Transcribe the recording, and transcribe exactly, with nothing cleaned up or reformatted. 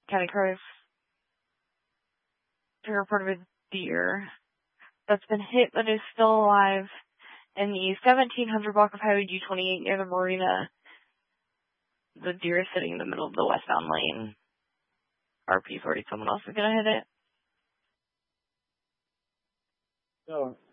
County Crows. To report of a deer that's been hit but is still alive in the seventeen hundred block of Highway G twenty-eight near the marina. The deer is sitting in the middle of the westbound lane. R P's worried someone else is going to hit it. So,